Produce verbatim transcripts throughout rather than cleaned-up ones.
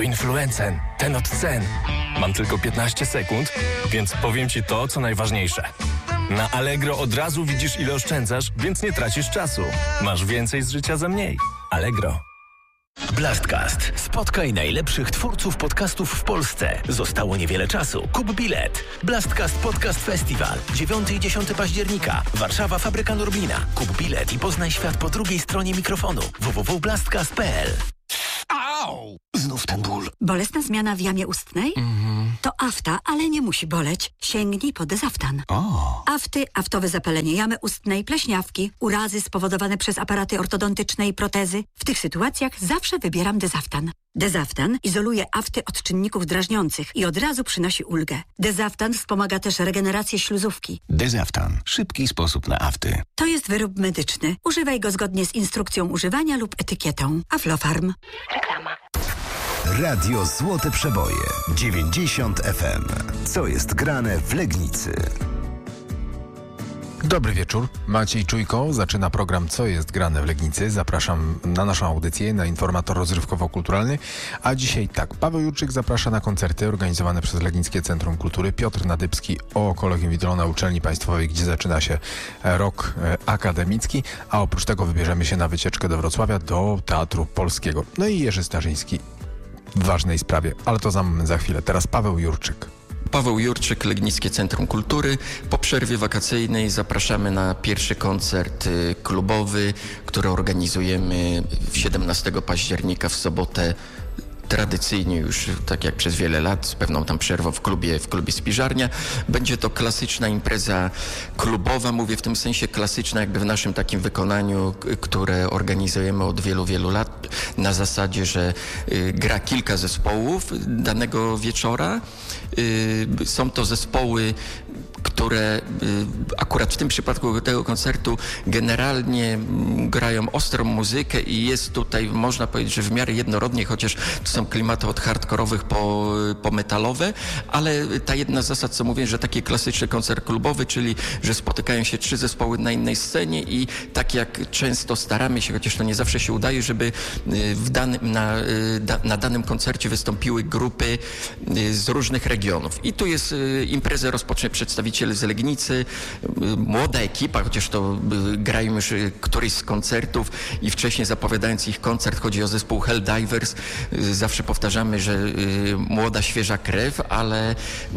to Influencen, ten od cen. Mam tylko piętnaście sekund, więc powiem Ci to, co najważniejsze. Na Allegro od razu widzisz, ile oszczędzasz, więc nie tracisz czasu. Masz więcej z życia za mniej. Allegro. Blastcast. Spotkaj najlepszych twórców podcastów w Polsce. Zostało niewiele czasu. Kup bilet. Blastcast Podcast Festival. dziewiątego i dziesiątego października. Warszawa, Fabryka Lublina. Kup bilet i poznaj świat po drugiej stronie mikrofonu. w w w kropka blastcast kropka p l. Au! Znów ten ból. Bolesna zmiana w jamie ustnej? Mhm. To afta, ale nie musi boleć. Sięgnij po Dezaftan. O. Afty, aftowe zapalenie jamy ustnej, pleśniawki, urazy spowodowane przez aparaty ortodontyczne i protezy. W tych sytuacjach zawsze wybieram Dezaftan. Dezaftan izoluje afty od czynników drażniących i od razu przynosi ulgę. Dezaftan wspomaga też regenerację śluzówki. Dezaftan. Szybki sposób na afty. To jest wyrób medyczny. Używaj go zgodnie z instrukcją używania lub etykietą. Aflofarm. Reklama. Radio Złote Przeboje dziewięćdziesiąt F M. Co jest grane w Legnicy? Dobry wieczór. Maciej Czujko zaczyna program Co jest grane w Legnicy. Zapraszam na naszą audycję, na informator rozrywkowo-kulturalny. A dzisiaj tak, Paweł Jurczyk zaprasza na koncerty organizowane przez Legnickie Centrum Kultury. Piotr Nadybski o Kolegium Widro na Uczelni Państwowej, gdzie zaczyna się rok akademicki. A oprócz tego wybierzemy się na wycieczkę do Wrocławia, do Teatru Polskiego. No i Jerzy Starzyński w ważnej sprawie, ale to za moment, za chwilę. Teraz Paweł Jurczyk. Paweł Jurczyk, Legnickie Centrum Kultury. Po przerwie wakacyjnej zapraszamy na pierwszy koncert klubowy, który organizujemy siedemnastego października w sobotę. Tradycyjnie już, tak jak przez wiele lat, z pewną tam przerwą w klubie, w klubie Spiżarnia. Będzie to klasyczna impreza klubowa, mówię w tym sensie klasyczna jakby w naszym takim wykonaniu, które organizujemy od wielu, wielu lat, na zasadzie, że y, gra kilka zespołów danego wieczora. Y, są to zespoły, które y, akurat w tym przypadku tego koncertu generalnie m, grają ostrą muzykę i jest tutaj, można powiedzieć, że w miarę jednorodnie, chociaż to są klimaty od hardkorowych po, po metalowe, ale ta jedna z zasad, co mówię, że taki klasyczny koncert klubowy, czyli że spotykają się trzy zespoły na innej scenie i tak jak często staramy się, chociaż to nie zawsze się udaje, żeby w danym, na, na danym koncercie wystąpiły grupy z różnych regionów. I tu jest imprezę rozpocznie przedstawiciel z Legnicy, młoda ekipa, chociaż to grają już któryś z koncertów i wcześniej zapowiadając ich koncert, chodzi o zespół Helldivers. Zawsze powtarzamy, że młoda, świeża krew, ale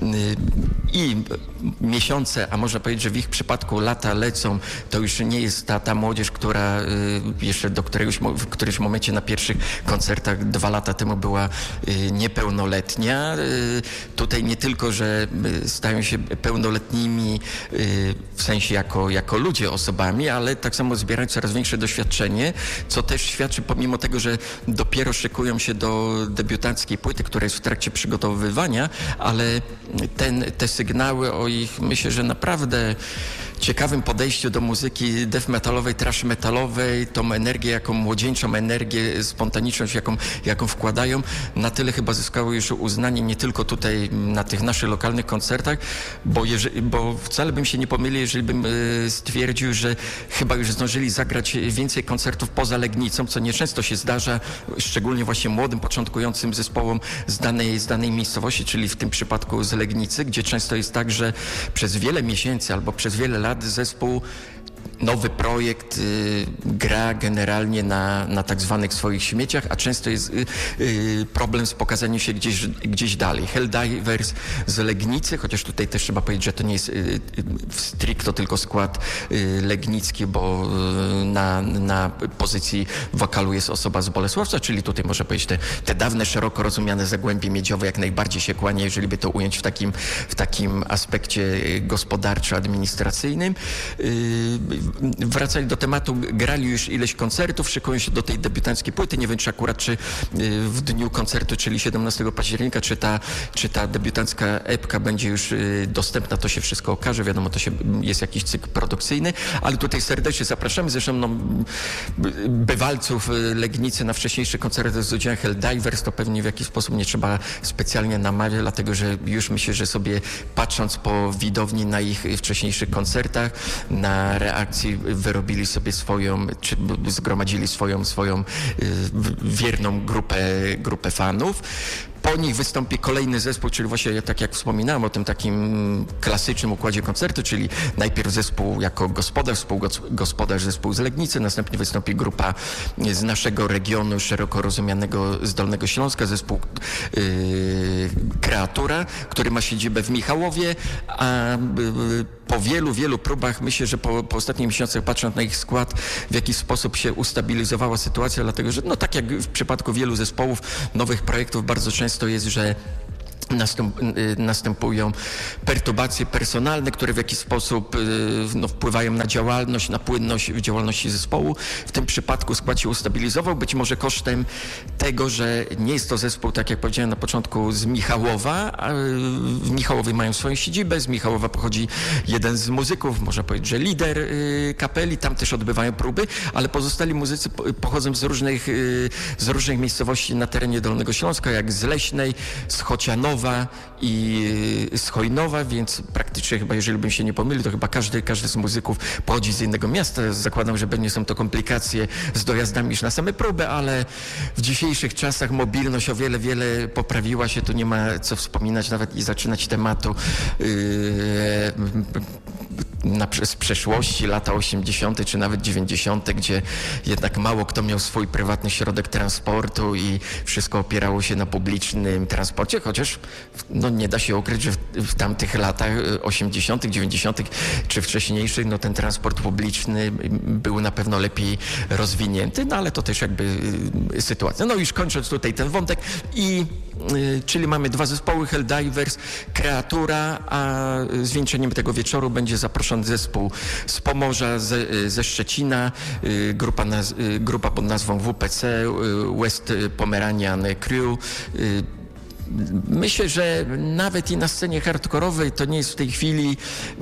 i miesiące, a można powiedzieć, że w ich przypadku lata lecą, to już nie jest ta, ta młodzież, która jeszcze do któregoś, w którymś momencie na pierwszych koncertach dwa lata temu była niepełnoletnia. Tutaj nie tylko, że stają się pełnoletnimi w sensie jako, jako ludzie, osobami, ale tak samo zbierają coraz większe doświadczenie, co też świadczy, pomimo tego, że dopiero szykują się do debiutanckiej płyty, która jest w trakcie przygotowywania, ale ten, te sygnały o ich, myślę, że naprawdę ciekawym podejściu do muzyki death metalowej, thrash metalowej, tą energię, jaką młodzieńczą energię, spontaniczność, jaką, jaką wkładają, na tyle chyba zyskały już uznanie nie tylko tutaj na tych naszych lokalnych koncertach, bo, jeżeli, bo wcale bym się nie pomylił, jeżeli bym y, stwierdził, że chyba już zdążyli zagrać więcej koncertów poza Legnicą, co nieczęsto się zdarza, szczególnie właśnie młodym, początkującym zespołom z danej, z danej miejscowości, czyli w tym przypadku z Legnicy, gdzie często jest tak, że przez wiele miesięcy albo przez wiele lat zespół, nowy projekt y, gra generalnie na, na tak zwanych swoich śmieciach, a często jest y, y, problem z pokazaniem się gdzieś, gdzieś dalej. Helldivers z Legnicy, chociaż tutaj też trzeba powiedzieć, że to nie jest y, y, stricto tylko skład y, legnicki, bo y, na, na pozycji wokalu jest osoba z Bolesławca, czyli tutaj można powiedzieć te, te dawne, szeroko rozumiane Zagłębie Miedziowe jak najbardziej się kłania, jeżeli by to ująć w takim, w takim aspekcie gospodarczo-administracyjnym. Y, Wracali do tematu, grali już ileś koncertów, szykują się do tej debiutanckiej płyty. Nie wiem, czy akurat czy w dniu koncertu, czyli siedemnastego października, czy ta, czy ta debiutancka epka będzie już dostępna, to się wszystko okaże. Wiadomo, to się, jest jakiś cykl produkcyjny, ale tutaj serdecznie zapraszamy. Zresztą no, bywalców Legnicy na wcześniejszy koncert z udziałem Helldivers to pewnie w jakiś sposób nie trzeba specjalnie namawiać, dlatego że już myślę, że sobie patrząc po widowni na ich wcześniejszych koncertach, na reakcję akcji wyrobili sobie swoją, czy zgromadzili swoją, swoją wierną grupę, grupę fanów. Po nich wystąpi kolejny zespół, czyli właśnie tak jak wspominałem o tym takim klasycznym układzie koncertu, czyli najpierw zespół jako gospodarz, współgospodarz zespół z Legnicy, następnie wystąpi grupa z naszego regionu szeroko rozumianego z Dolnego Śląska, zespół yy, Kreatura, który ma siedzibę w Michałowie, a yy, po wielu, wielu próbach, myślę, że po, po ostatnich miesiącach, patrząc na ich skład, w jaki sposób się ustabilizowała sytuacja, dlatego że no tak jak w przypadku wielu zespołów, nowych projektów, bardzo często jest, że Następ, następują perturbacje personalne, które w jakiś sposób no, wpływają na działalność, na płynność w działalności zespołu. W tym przypadku skład się ustabilizował, być może kosztem tego, że nie jest to zespół, tak jak powiedziałem na początku, z Michałowa. A w Michałowie mają swoją siedzibę, z Michałowa pochodzi jeden z muzyków, można powiedzieć, że lider kapeli, tam też odbywają próby, ale pozostali muzycy pochodzą z różnych, z różnych miejscowości na terenie Dolnego Śląska, jak z Leśnej, z Chocianowa i z Chojnowa, więc praktycznie chyba, jeżeli bym się nie pomylił, to chyba każdy, każdy z muzyków pochodzi z innego miasta. Zakładam, że pewnie są to komplikacje z dojazdami niż na same próby, ale w dzisiejszych czasach mobilność o wiele, wiele poprawiła się. Tu nie ma co wspominać nawet i zaczynać tematu yy, na, z przeszłości, lata osiemdziesiąte czy nawet dziewięćdziesiąte, gdzie jednak mało kto miał swój prywatny środek transportu i wszystko opierało się na publicznym transporcie, chociaż no, nie da się ukryć, że w, w tamtych latach osiemdziesiątych, dziewięćdziesiątych czy wcześniejszych no, ten transport publiczny był na pewno lepiej rozwinięty, no ale to też jakby y, sytuacja. No już kończąc tutaj ten wątek i y, czyli mamy dwa zespoły, Helldivers, Kreatura, a zwieńczeniem tego wieczoru będzie zaproszony zespół z Pomorza, ze, ze Szczecina, y, grupa, naz, y, grupa pod nazwą W P C, y, West Pomeranian Crew. Y, Myślę, że nawet i na scenie hardkorowej to nie jest w tej chwili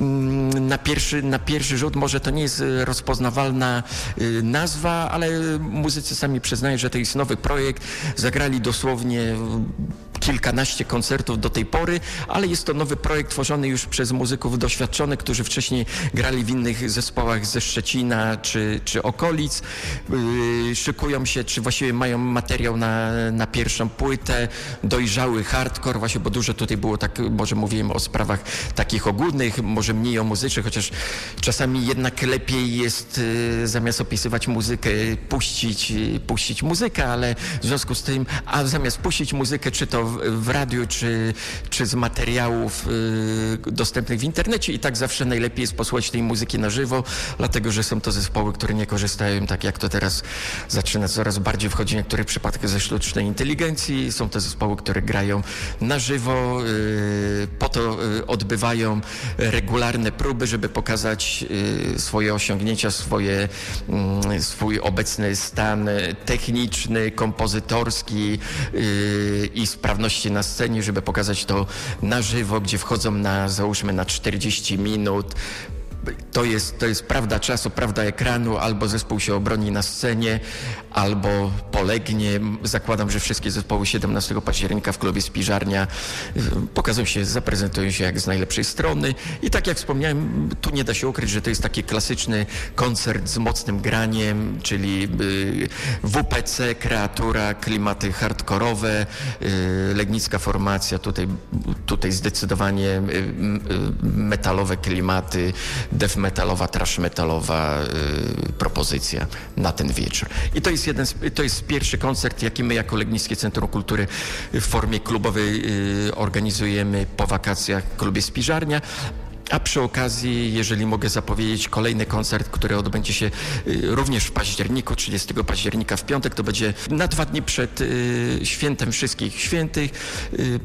na pierwszy, na pierwszy rzut, może to nie jest rozpoznawalna nazwa, ale muzycy sami przyznają, że to jest nowy projekt. Zagrali dosłownie kilkanaście koncertów do tej pory, ale jest to nowy projekt tworzony już przez muzyków doświadczonych, którzy wcześniej grali w innych zespołach ze Szczecina czy, czy okolic. Yy, szykują się, czy właściwie mają materiał na, na pierwszą płytę, dojrzały hardcore, właśnie, bo dużo tutaj było tak, może mówiłem o sprawach takich ogólnych, może mniej o muzycznych, chociaż czasami jednak lepiej jest yy, zamiast opisywać muzykę, puścić, puścić muzykę, ale w związku z tym, a zamiast puścić muzykę, czy to w radiu, czy, czy z materiałów y, dostępnych w internecie i tak zawsze najlepiej jest posłuchać tej muzyki na żywo, dlatego, że są to zespoły, które nie korzystają, tak jak to teraz zaczyna coraz bardziej wchodzić w niektórych przypadkach ze sztucznej inteligencji. Są to zespoły, które grają na żywo, y, po to y, odbywają regularne próby, żeby pokazać y, swoje osiągnięcia, swoje, y, swój obecny stan techniczny, kompozytorski y, i sprawności na scenie, żeby pokazać to na żywo, gdzie wchodzą na, załóżmy, na czterdzieści minut. To jest, to jest prawda czasu, prawda ekranu, albo zespół się obroni na scenie, albo polegnie. Zakładam, że wszystkie zespoły siedemnastego października w klubie Spiżarnia pokazują się, zaprezentują się jak z najlepszej strony i tak jak wspomniałem, tu nie da się ukryć, że to jest taki klasyczny koncert z mocnym graniem, czyli W P C, Kreatura, klimaty hardkorowe, legnicka formacja, tutaj, tutaj zdecydowanie metalowe klimaty, death metalowa, trash metalowa y, propozycja na ten wieczór. I to jest jeden, z, to jest pierwszy koncert, jaki my jako Legnickie Centrum Kultury w formie klubowej y, organizujemy po wakacjach w klubie Spiżarnia. A przy okazji, jeżeli mogę zapowiedzieć, kolejny koncert, który odbędzie się y, również w październiku, trzydziestego października w piątek, to będzie na dwa dni przed y, świętem Wszystkich Świętych. Y, y,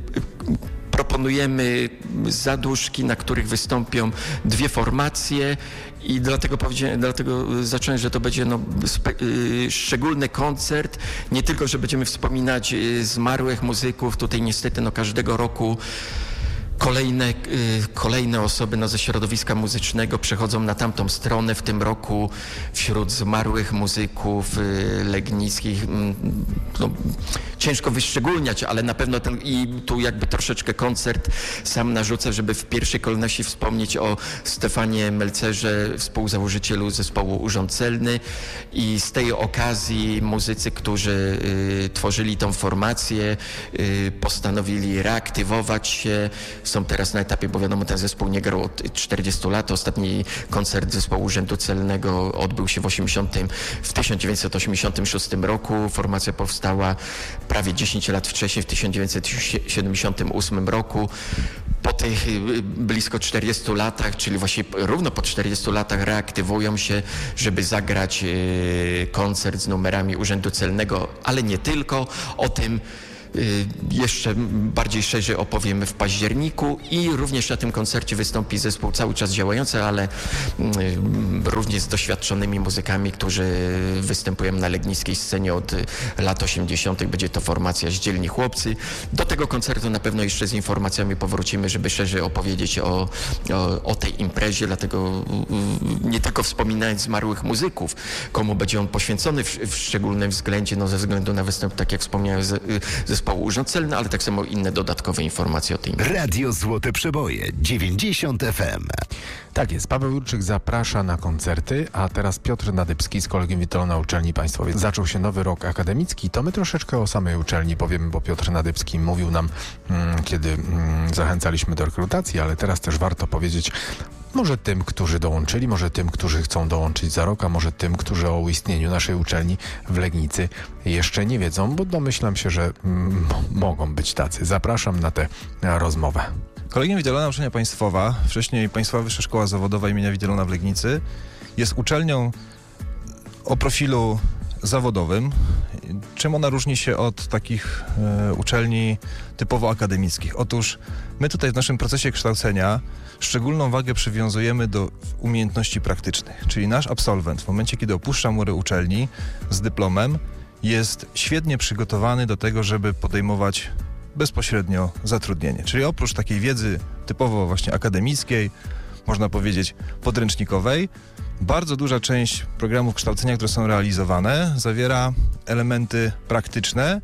Proponujemy zaduszki, na których wystąpią dwie formacje i dlatego, dlatego zacząłem, że to będzie no, spe, y, szczególny koncert. Nie tylko, że będziemy wspominać y, zmarłych muzyków, tutaj niestety no, każdego roku Kolejne, kolejne osoby no, ze środowiska muzycznego przechodzą na tamtą stronę. W tym roku wśród zmarłych muzyków legnickich, no, ciężko wyszczególniać, ale na pewno ten, i tu jakby troszeczkę koncert sam narzucę, żeby w pierwszej kolejności wspomnieć o Stefanie Melcerze, współzałożycielu zespołu Urząd Celny, i z tej okazji muzycy, którzy y, tworzyli tą formację, y, postanowili reaktywować się. Są teraz na etapie, bo wiadomo, ten zespół nie grał od czterdziestu lat. Ostatni koncert zespołu Urzędu Celnego odbył się w, osiemdziesiątym, w tysiąc dziewięćset osiemdziesiątym szóstym roku. Formacja powstała prawie dziesięć lat wcześniej, w tysiąc dziewięćset siedemdziesiątym ósmym roku. Po tych blisko czterdziestu latach, czyli właśnie równo po czterdziestu latach, reaktywują się, żeby zagrać koncert z numerami Urzędu Celnego, ale nie tylko. O tym jeszcze bardziej szerzej opowiemy w październiku, i również na tym koncercie wystąpi zespół cały czas działający, ale również z doświadczonymi muzykami, którzy występują na legnickiej scenie od lat osiemdziesiątych. Będzie to formacja Zdzielni Chłopcy. Do tego koncertu na pewno jeszcze z informacjami powrócimy, żeby szerzej opowiedzieć o, o, o tej imprezie, dlatego nie tylko wspominając zmarłych muzyków, komu będzie on poświęcony w, w szczególnym względzie, no ze względu na występ, tak jak wspomniałem, z, zespołu Urząd Celny, ale tak samo inne dodatkowe informacje o tej imprezie. Radio Złote Przeboje, dziewięćdziesiąt F M. Tak jest, Paweł Jurczyk zaprasza na koncerty, a teraz Piotr Nadybski z Kolegium Witola na Uczelni Państwowej. Zaczął się nowy rok akademicki, to my troszeczkę o samej uczelni powiemy, bo Piotr Nadybski mówił nam, mm, kiedy mm, zachęcaliśmy do rekrutacji, ale teraz też warto powiedzieć może tym, którzy dołączyli, może tym, którzy chcą dołączyć za rok, a może tym, którzy o istnieniu naszej uczelni w Legnicy jeszcze nie wiedzą, bo domyślam się, że mm, mogą być tacy. Zapraszam na tę rozmowę. Kolegium Witola Uczelnia Państwowa, wcześniej Państwowa Wyższa Szkoła Zawodowa imienia Widelona w Legnicy, jest uczelnią o profilu zawodowym. Czym ona różni się od takich e, uczelni typowo akademickich? Otóż my tutaj w naszym procesie kształcenia szczególną wagę przywiązujemy do umiejętności praktycznych, czyli nasz absolwent w momencie, kiedy opuszcza mury uczelni z dyplomem, jest świetnie przygotowany do tego, żeby podejmować bezpośrednio zatrudnienie. Czyli oprócz takiej wiedzy typowo właśnie akademickiej, można powiedzieć podręcznikowej, bardzo duża część programów kształcenia, które są realizowane, zawiera elementy praktyczne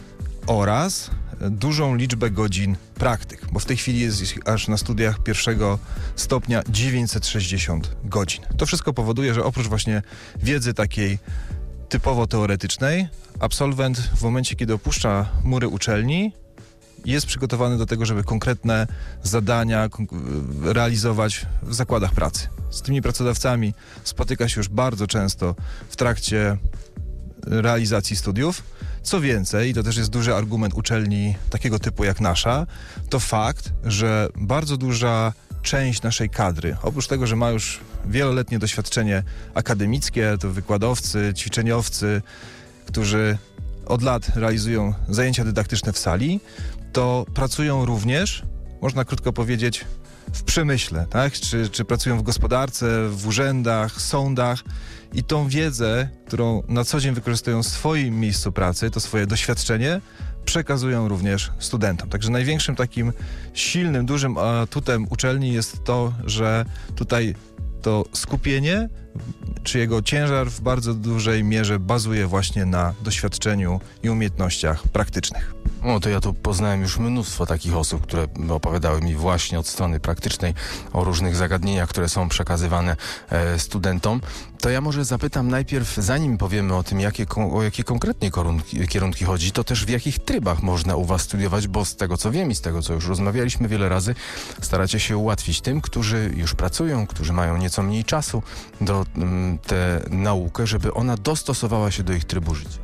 oraz dużą liczbę godzin praktyk, bo w tej chwili jest aż na studiach pierwszego stopnia dziewięćset sześćdziesiąt godzin. To wszystko powoduje, że oprócz właśnie wiedzy takiej typowo teoretycznej, absolwent w momencie, kiedy opuszcza mury uczelni, jest przygotowany do tego, żeby konkretne zadania realizować w zakładach pracy. Z tymi pracodawcami spotyka się już bardzo często w trakcie realizacji studiów. Co więcej, i to też jest duży argument uczelni takiego typu jak nasza, to fakt, że bardzo duża część naszej kadry, oprócz tego, że ma już wieloletnie doświadczenie akademickie, to wykładowcy, ćwiczeniowcy, którzy od lat realizują zajęcia dydaktyczne w sali, to pracują również, można krótko powiedzieć, w przemyśle, tak? Czy, czy pracują w gospodarce, w urzędach, sądach i tą wiedzę, którą na co dzień wykorzystują w swoim miejscu pracy, to swoje doświadczenie, przekazują również studentom. Także największym takim silnym, dużym atutem uczelni jest to, że tutaj to skupienie, czy jego ciężar w bardzo dużej mierze bazuje właśnie na doświadczeniu i umiejętnościach praktycznych. O, to ja tu poznałem już mnóstwo takich osób, które opowiadały mi właśnie od strony praktycznej o różnych zagadnieniach, które są przekazywane e, studentom. To ja może zapytam najpierw, zanim powiemy o tym, jakie, o jakie konkretnie kierunki, kierunki chodzi, to też w jakich trybach można u was studiować, bo z tego co wiem i z tego co już rozmawialiśmy wiele razy, staracie się ułatwić tym, którzy już pracują, którzy mają nieco mniej czasu do m, tę naukę, żeby ona dostosowała się do ich trybu życia.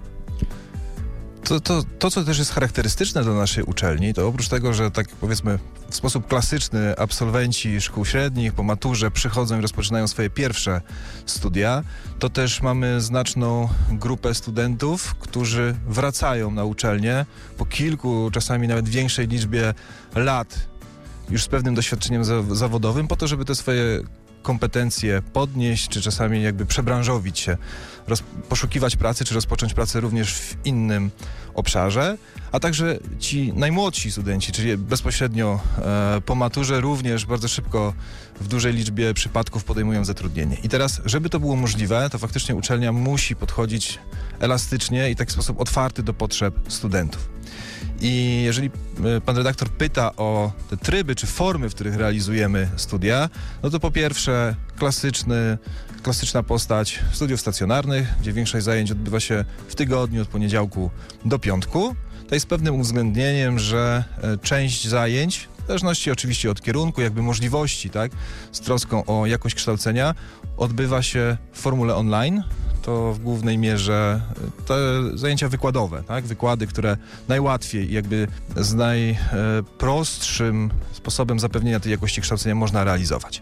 To, to, to, co też jest charakterystyczne dla naszej uczelni, to oprócz tego, że tak powiedzmy w sposób klasyczny absolwenci szkół średnich po maturze przychodzą i rozpoczynają swoje pierwsze studia, to też mamy znaczną grupę studentów, którzy wracają na uczelnię po kilku, czasami nawet większej liczbie lat, już z pewnym doświadczeniem za- zawodowym, po to, żeby te swoje kompetencje podnieść, czy czasami jakby przebranżowić się, roz, poszukiwać pracy, czy rozpocząć pracę również w innym obszarze, a także ci najmłodsi studenci, czyli bezpośrednio e, po maturze również bardzo szybko w dużej liczbie przypadków podejmują zatrudnienie. I teraz, żeby to było możliwe, to faktycznie uczelnia musi podchodzić elastycznie i w taki sposób otwarty do potrzeb studentów. I jeżeli pan redaktor pyta o te tryby czy formy, w których realizujemy studia, no to po pierwsze klasyczny, klasyczna postać studiów stacjonarnych, gdzie większość zajęć odbywa się w tygodniu od poniedziałku do piątku. To jest pewnym uwzględnieniem, że część zajęć, w zależności oczywiście od kierunku, jakby możliwości, tak, z troską o jakość kształcenia, odbywa się w formule online. To w głównej mierze te zajęcia wykładowe, tak? Wykłady, które najłatwiej, jakby z najprostszym sposobem zapewnienia tej jakości kształcenia można realizować.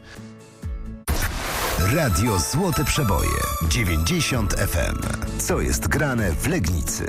Radio Złote Przeboje dziewięćdziesiąt F M. Co jest grane w Legnicy?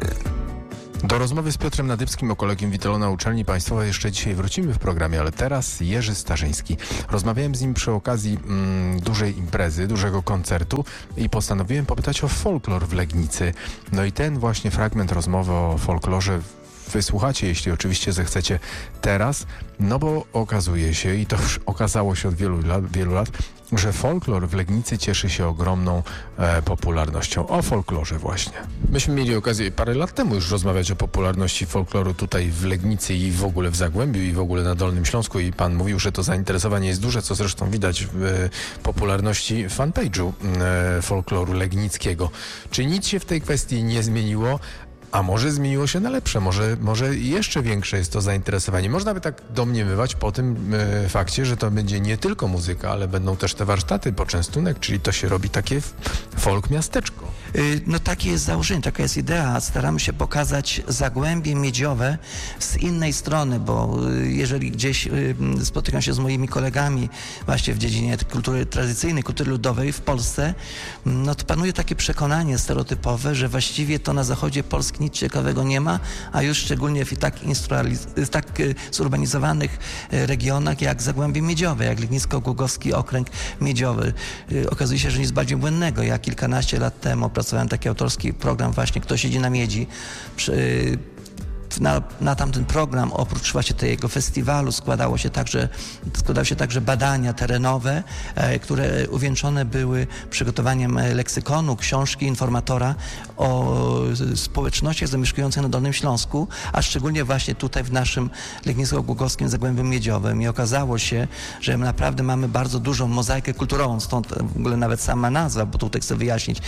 Do rozmowy z Piotrem Nadybskim o Kolegium Witelo na Uczelni Państwowej jeszcze dzisiaj wrócimy w programie, ale teraz Jerzy Starzyński. Rozmawiałem z nim przy okazji mm, dużej imprezy, dużego koncertu i postanowiłem popytać o folklor w Legnicy. No i ten właśnie fragment rozmowy o folklorze wysłuchacie, jeśli oczywiście zechcecie teraz, no bo okazuje się, i to już okazało się od wielu lat, wielu lat, że folklor w Legnicy cieszy się ogromną e, popularnością. O folklorze właśnie. Myśmy mieli okazję parę lat temu już rozmawiać o popularności folkloru tutaj w Legnicy i w ogóle w Zagłębiu i w ogóle na Dolnym Śląsku i pan mówił, że to zainteresowanie jest duże, co zresztą widać w e, popularności fanpage'u e, folkloru legnickiego. Czy nic się w tej kwestii nie zmieniło? A może zmieniło się na lepsze, może, może jeszcze większe jest to zainteresowanie. Można by tak domniemywać po tym e, fakcie, że to będzie nie tylko muzyka, ale będą też te warsztaty, poczęstunek, czyli to się robi takie folk miasteczko. No takie jest założenie, taka jest idea. Staramy się pokazać Zagłębie Miedziowe z innej strony, bo jeżeli gdzieś spotykam się z moimi kolegami właśnie w dziedzinie kultury tradycyjnej, kultury ludowej w Polsce, no to panuje takie przekonanie stereotypowe, że właściwie to na zachodzie Polski nic ciekawego nie ma, a już szczególnie w tak, tak zurbanizowanych regionach jak Zagłębie Miedziowe, jak Legnicko-Głogowski Okręg Miedziowy. Okazuje się, że nic bardziej błędnego. Ja kilkanaście lat temu opracowałem taki autorski program właśnie Kto siedzi na miedzi. Przy, Na, na tamten program, oprócz właśnie tego festiwalu, składało się także, składały się także badania terenowe, e, które uwieńczone były przygotowaniem leksykonu, książki informatora o społecznościach zamieszkujących na Dolnym Śląsku, a szczególnie właśnie tutaj w naszym Legnicko-Głogowskim Zagłębiu Miedziowym. I okazało się, że naprawdę mamy bardzo dużą mozaikę kulturową, stąd w ogóle nawet sama nazwa, bo tutaj chcę wyjaśnić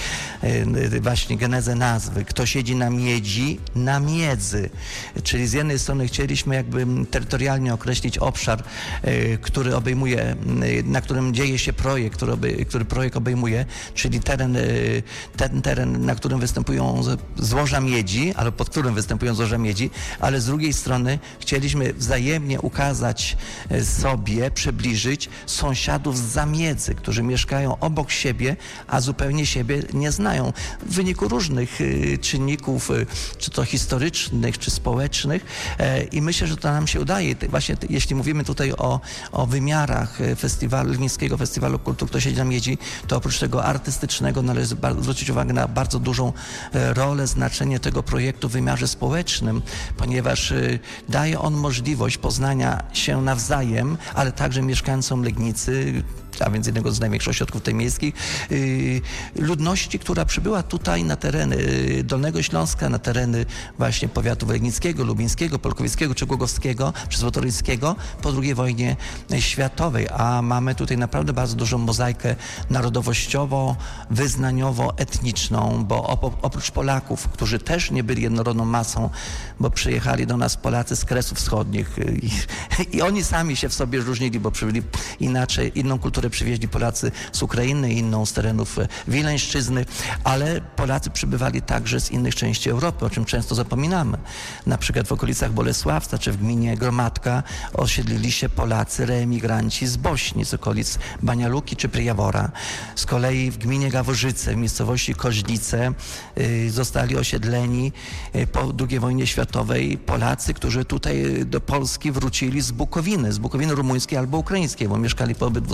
e, właśnie genezę nazwy. Kto siedzi na miedzi, na miedzy. Czyli z jednej strony chcieliśmy jakby terytorialnie określić obszar, y, który obejmuje, y, na którym dzieje się projekt, który, obej, który projekt obejmuje, czyli teren, y, ten teren, na którym występują złoża miedzi, albo pod którym występują złoża miedzi, ale z drugiej strony chcieliśmy wzajemnie ukazać sobie, przybliżyć sąsiadów z zamiedzy, którzy mieszkają obok siebie, a zupełnie siebie nie znają. W wyniku różnych y, czynników, y, czy to historycznych, czy społecznych i myślę, że to nam się udaje. Właśnie jeśli mówimy tutaj o, o wymiarach festiwalu, Legnickiego Festiwalu Kultur Kto siedzi na miedzi, to oprócz tego artystycznego należy zwrócić uwagę na bardzo dużą rolę, znaczenie tego projektu w wymiarze społecznym, ponieważ daje on możliwość poznania się nawzajem, ale także mieszkańcom Legnicy, a więc jednego z największych ośrodków tej miejskich, yy, ludności, która przybyła tutaj na tereny Dolnego Śląska, na tereny właśnie powiatów legnickiego, lubińskiego, polkowieckiego czy głogowskiego, czy złotoryńskiego po drugiej wojnie światowej, a mamy tutaj naprawdę bardzo dużą mozaikę narodowościowo, wyznaniowo, etniczną, bo oprócz Polaków, którzy też nie byli jednorodną masą, bo przyjechali do nas Polacy z Kresów Wschodnich i, i oni sami się w sobie różnili, bo przybyli inaczej, inną kulturę przywieźli Polacy z Ukrainy, inną z terenów Wileńszczyzny, ale Polacy przybywali także z innych części Europy, o czym często zapominamy. Na przykład w okolicach Bolesławca czy w gminie Gromadka osiedlili się Polacy, reemigranci z Bośni, z okolic Banialuki czy Pryjawora. Z kolei w gminie Gaworzyce, w miejscowości Koźlice y, zostali osiedleni y, po drugiej wojnie światowej Polacy, którzy tutaj do Polski wrócili z Bukowiny, z Bukowiny rumuńskiej albo ukraińskiej, bo mieszkali po obydwu stronach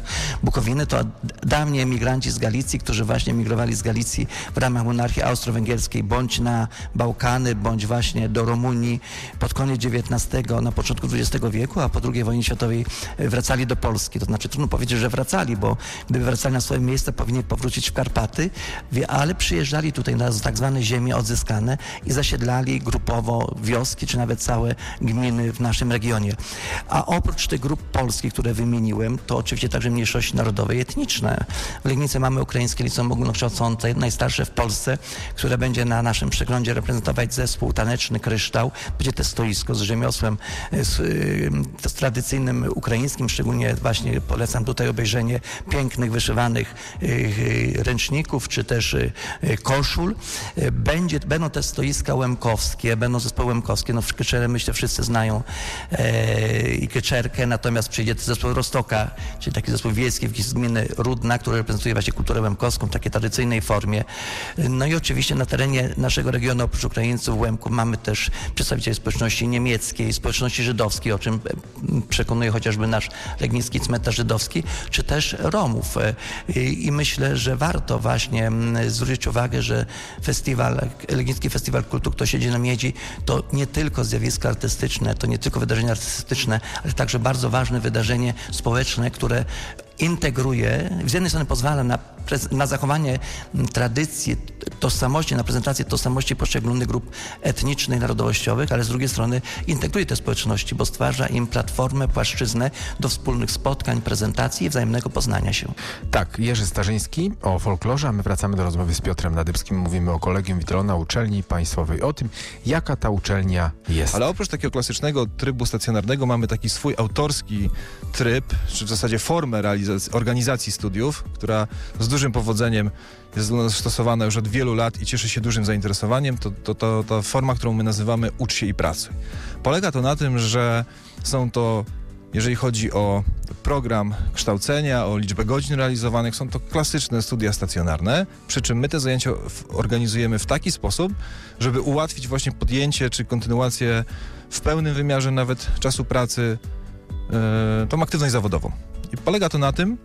Bukowiny, to dawniej emigranci z Galicji, którzy właśnie emigrowali z Galicji w ramach monarchii austro-węgierskiej, bądź na Bałkany, bądź właśnie do Rumunii pod koniec dziewiętnastego, na początku dwudziestego wieku, a po drugiej wojnie światowej wracali do Polski. To znaczy trudno powiedzieć, że wracali, bo gdyby wracali na swoje miejsce, powinni powrócić w Karpaty, ale przyjeżdżali tutaj na tak zwane ziemie odzyskane i zasiedlali grupowo wioski, czy nawet całe gminy w naszym regionie. A oprócz tych grup polskich, które wymieniłem, to oczywiście także mniejszości narodowe i etniczne. W Legnicy mamy Ukraińskie Liceum Ogólnokształcące, najstarsze w Polsce, które będzie na naszym przeglądzie reprezentować zespół taneczny Kryształ. Będzie to stoisko z rzemiosłem z, z tradycyjnym ukraińskim, szczególnie właśnie polecam tutaj obejrzenie pięknych, wyszywanych ręczników, czy też koszul. Będzie, będą te stoiska łemkowskie, będą zespoły łemkowskie. No w Kyczerze myślę wszyscy znają e, i Kyczerkę, natomiast przyjdzie zespół Rostoka, czyli taki zespół wiejski z gminy Rudna, który reprezentuje właśnie kulturę łemkowską w takiej tradycyjnej formie. No i oczywiście na terenie naszego regionu oprócz Ukraińców w Łemku mamy też przedstawicieli społeczności niemieckiej, społeczności żydowskiej, o czym przekonuje chociażby nasz legnicki cmentarz żydowski, czy też Romów. I, i myślę, że warto właśnie zwrócić uwagę, że festiwal, Legnicki Festiwal Kultu Kto siedzi na miedzi, to nie tylko zjawisko artystyczne, to nie tylko wydarzenie artystyczne, ale także bardzo ważne wydarzenie społeczne, które integruje, z jednej strony pozwala na, na zachowanie tradycji, tożsamości, na prezentację tożsamości poszczególnych grup etnicznych, narodowościowych, ale z drugiej strony integruje te społeczności, bo stwarza im platformę, płaszczyznę do wspólnych spotkań, prezentacji i wzajemnego poznania się. Tak, Jerzy Starzyński o folklorze, a my wracamy do rozmowy z Piotrem Nadybskim. Mówimy o Kolegium Witolona, uczelni państwowej, o tym, jaka ta uczelnia jest. Ale oprócz takiego klasycznego trybu stacjonarnego mamy taki swój autorski tryb, czy w zasadzie formę realizacji, organizacji studiów, która z dużym powodzeniem jest u nas stosowana już od wielu lat i cieszy się dużym zainteresowaniem. To, to, to, to forma, którą my nazywamy Ucz się i pracuj. Polega to na tym, że są to, jeżeli chodzi o program kształcenia, o liczbę godzin realizowanych, są to klasyczne studia stacjonarne, przy czym my te zajęcia organizujemy w taki sposób, żeby ułatwić właśnie podjęcie czy kontynuację w pełnym wymiarze nawet czasu pracy, yy, tą aktywność zawodową. I polega to na tym,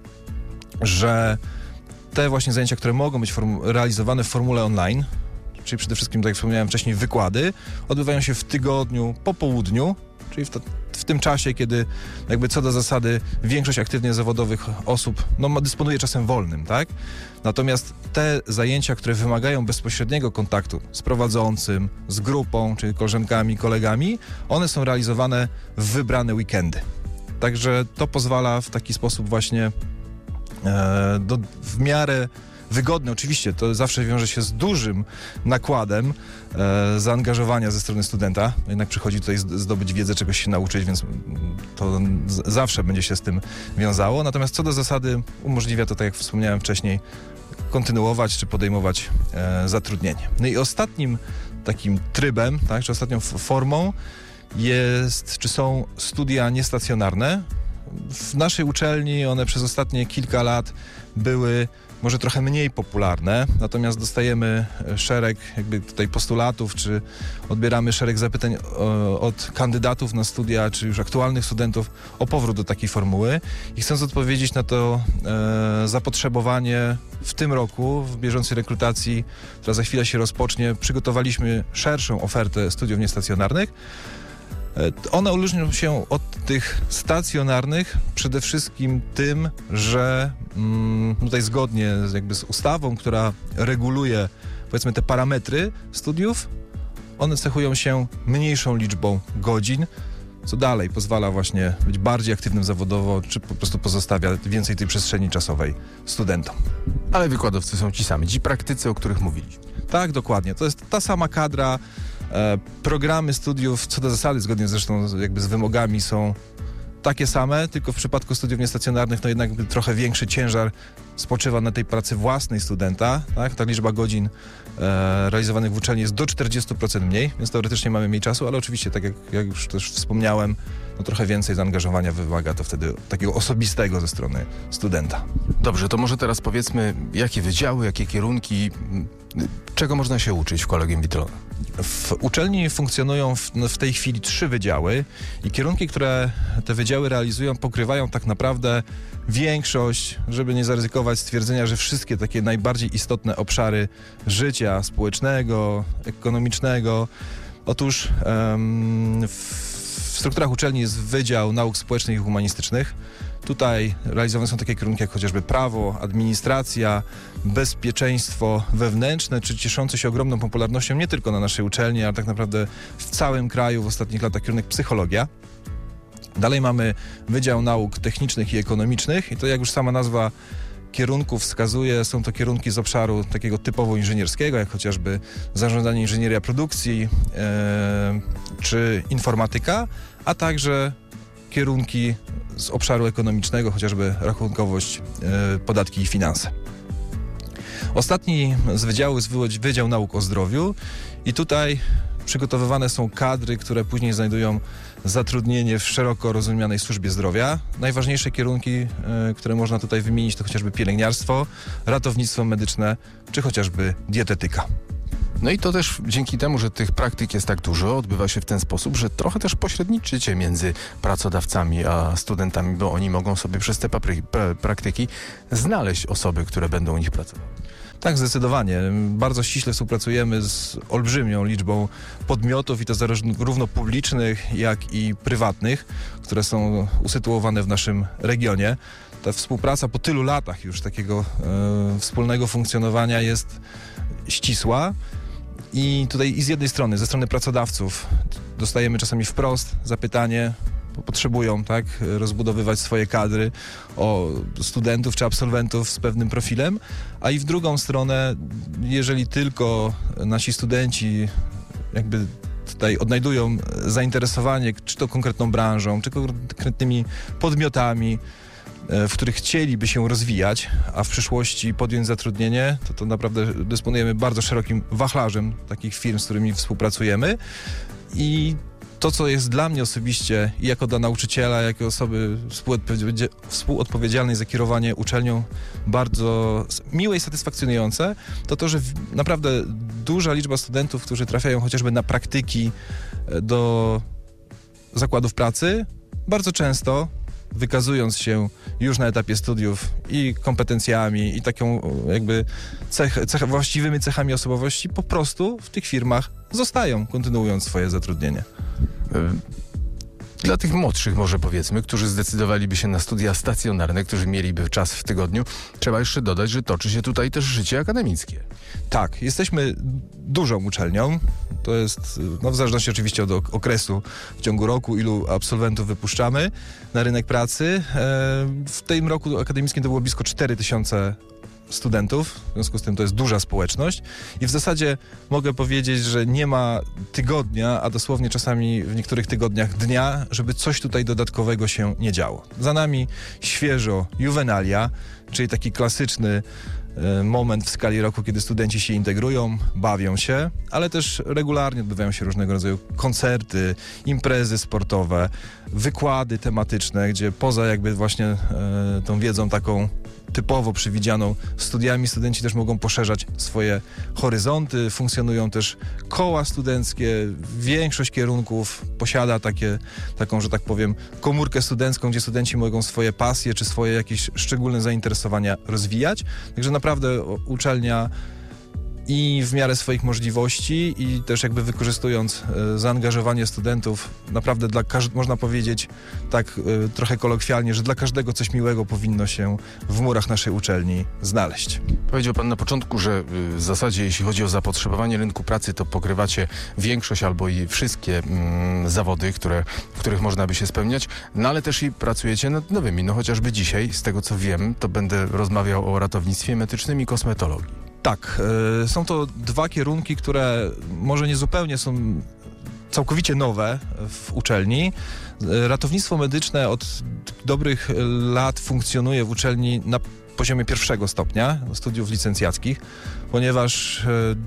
że te właśnie zajęcia, które mogą być realizowane w formule online, czyli przede wszystkim, tak jak wspomniałem wcześniej, wykłady, odbywają się w tygodniu po południu, czyli w, to, w tym czasie, kiedy jakby co do zasady większość aktywnie zawodowych osób no, dysponuje czasem wolnym, tak? Natomiast te zajęcia, które wymagają bezpośredniego kontaktu z prowadzącym, z grupą, czyli koleżankami, kolegami, one są realizowane w wybrane weekendy. Także to pozwala w taki sposób właśnie e, do, w miarę wygodny. Oczywiście to zawsze wiąże się z dużym nakładem e, zaangażowania ze strony studenta. Jednak przychodzi tutaj zdobyć wiedzę, czegoś się nauczyć, więc to z, zawsze będzie się z tym wiązało. Natomiast co do zasady umożliwia to, tak jak wspomniałem wcześniej, kontynuować czy podejmować e, zatrudnienie. No i ostatnim takim trybem, tak, czy ostatnią formą jest, czy są studia niestacjonarne. W naszej uczelni one przez ostatnie kilka lat były może trochę mniej popularne, natomiast dostajemy szereg jakby tutaj postulatów, czy odbieramy szereg zapytań o, od kandydatów na studia, czy już aktualnych studentów o powrót do takiej formuły. I chcąc odpowiedzieć na to e, zapotrzebowanie w tym roku, w bieżącej rekrutacji, która za chwilę się rozpocznie, przygotowaliśmy szerszą ofertę studiów niestacjonarnych. One różnią się od tych stacjonarnych przede wszystkim tym, że mm, tutaj zgodnie z, jakby z ustawą, która reguluje powiedzmy te parametry studiów, one cechują się mniejszą liczbą godzin, co dalej pozwala właśnie być bardziej aktywnym zawodowo, czy po prostu pozostawia więcej tej przestrzeni czasowej studentom. Ale wykładowcy są ci sami, ci praktycy, o których mówiliśmy. Tak, dokładnie. To jest ta sama kadra. E, programy studiów, co do zasady, zgodnie zresztą jakby z wymogami, są takie same, tylko w przypadku studiów niestacjonarnych no jednak trochę większy ciężar spoczywa na tej pracy własnej studenta, tak? Ta liczba godzin e, realizowanych w uczelni jest do czterdzieści procent mniej, więc teoretycznie mamy mniej czasu, ale oczywiście, tak jak, jak już też wspomniałem, no trochę więcej zaangażowania wymaga to wtedy takiego osobistego ze strony studenta. Dobrze, to może teraz powiedzmy, jakie wydziały, jakie kierunki, Czego można się uczyć w Collegium Witrona? W uczelni funkcjonują w, w tej chwili trzy wydziały i kierunki, które te wydziały realizują, pokrywają tak naprawdę większość, żeby nie zaryzykować stwierdzenia, że wszystkie takie najbardziej istotne obszary życia społecznego, ekonomicznego. Otóż um, w w strukturach uczelni jest Wydział Nauk Społecznych i Humanistycznych. Tutaj realizowane są takie kierunki jak chociażby prawo, administracja, bezpieczeństwo wewnętrzne, czy cieszący się ogromną popularnością nie tylko na naszej uczelni, ale tak naprawdę w całym kraju w ostatnich latach kierunek psychologia. Dalej mamy Wydział Nauk Technicznych i Ekonomicznych i to, jak już sama nazwa kierunków wskazuje, są to kierunki z obszaru takiego typowo inżynierskiego, jak chociażby zarządzanie, inżynieria produkcji e, czy informatyka, a także kierunki z obszaru ekonomicznego, chociażby rachunkowość, e, podatki i finanse. Ostatni z wydziału jest Wydział Nauk o Zdrowiu i tutaj przygotowywane są kadry, które później znajdują zatrudnienie w szeroko rozumianej służbie zdrowia. Najważniejsze kierunki, y, które można tutaj wymienić, to chociażby pielęgniarstwo, ratownictwo medyczne, czy chociażby dietetyka. No i to też dzięki temu, że tych praktyk jest tak dużo, odbywa się w ten sposób, że trochę też pośredniczycie między pracodawcami a studentami, bo oni mogą sobie przez te papry, pra, praktyki znaleźć osoby, które będą u nich pracować. Tak, zdecydowanie. Bardzo ściśle współpracujemy z olbrzymią liczbą podmiotów i to zarówno publicznych, jak i prywatnych, które są usytuowane w naszym regionie. Ta współpraca po tylu latach już takiego e, wspólnego funkcjonowania jest ścisła i tutaj i z jednej strony, ze strony pracodawców dostajemy czasami wprost zapytanie, bo potrzebują, tak, rozbudowywać swoje kadry o studentów czy absolwentów z pewnym profilem, a i w drugą stronę, jeżeli tylko nasi studenci jakby tutaj odnajdują zainteresowanie, czy to konkretną branżą, czy konkretnymi podmiotami, w których chcieliby się rozwijać, a w przyszłości podjąć zatrudnienie, to, to naprawdę dysponujemy bardzo szerokim wachlarzem takich firm, z którymi współpracujemy i to, co jest dla mnie osobiście i jako dla nauczyciela, jako osoby współodpowiedzialnej za kierowanie uczelnią bardzo miłe i satysfakcjonujące, to to, że naprawdę duża liczba studentów, którzy trafiają chociażby na praktyki do zakładów pracy, bardzo często wykazując się już na etapie studiów i kompetencjami i taką jakby cech, cech, właściwymi cechami osobowości, po prostu w tych firmach zostają, kontynuując swoje zatrudnienie. Dla tych młodszych może powiedzmy, którzy zdecydowaliby się na studia stacjonarne, którzy mieliby czas w tygodniu, trzeba jeszcze dodać, że toczy się tutaj też życie akademickie. Tak, jesteśmy dużą uczelnią, to jest, no w zależności oczywiście od okresu w ciągu roku, ilu absolwentów wypuszczamy na rynek pracy. W tym roku akademickim to było blisko cztery tysiące studentów, w związku z tym to jest duża społeczność i w zasadzie mogę powiedzieć, że nie ma tygodnia, a dosłownie czasami w niektórych tygodniach dnia, żeby coś tutaj dodatkowego się nie działo. Za nami świeżo juwenalia, czyli taki klasyczny e, moment w skali roku, kiedy studenci się integrują, bawią się, ale też regularnie odbywają się różnego rodzaju koncerty, imprezy sportowe, wykłady tematyczne, gdzie poza jakby właśnie e, tą wiedzą taką typowo przewidzianą studiami, studenci też mogą poszerzać swoje horyzonty, funkcjonują też koła studenckie, większość kierunków posiada takie, taką, że tak powiem, komórkę studencką, gdzie studenci mogą swoje pasje czy swoje jakieś szczególne zainteresowania rozwijać, także naprawdę uczelnia i w miarę swoich możliwości i też jakby wykorzystując e, zaangażowanie studentów, naprawdę dla każdego, można powiedzieć tak e, trochę kolokwialnie, że dla każdego coś miłego powinno się w murach naszej uczelni znaleźć. Powiedział pan na początku, że w zasadzie jeśli chodzi o zapotrzebowanie rynku pracy, to pokrywacie większość albo i wszystkie mm, zawody, które, w których można by się spełniać, no ale też i pracujecie nad nowymi. No chociażby dzisiaj, z tego co wiem, to będę rozmawiał o ratownictwie medycznym i kosmetologii. Tak, y, są to dwa kierunki, które może nie zupełnie są całkowicie nowe w uczelni. Y, ratownictwo medyczne od dobrych lat funkcjonuje w uczelni na poziomie pierwszego stopnia studiów licencjackich, ponieważ y,